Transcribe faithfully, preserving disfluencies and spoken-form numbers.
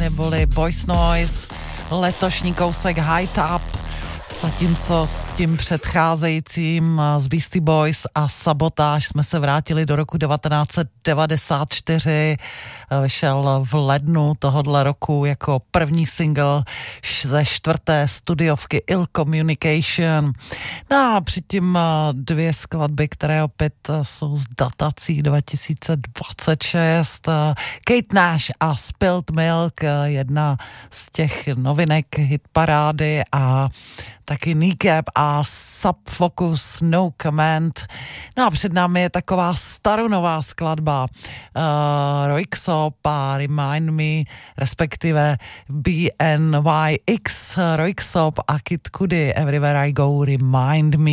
neboli Boys Noise, letošní kousek High Top, zatímco s tím předcházejícím z Beastie Boys a Sabotage jsme se vrátili do roku devatenáct set devadesát čtyři, vyšel v lednu tohodle roku jako první single ze čtvrté studiovky Ill Communication. No a předtím dvě skladby, které opět jsou z datací dva tisíce dvacet šest. Kate Nash a Spilled Milk, jedna z těch novinek hitparády, a taky Kneecap a Subfocus No Comment. No a před námi je taková staronová skladba uh, Röyksopp a Remind Me, respektive B N Y X, Röyksopp a Kid Cudi, Everywhere I Go Remind Me.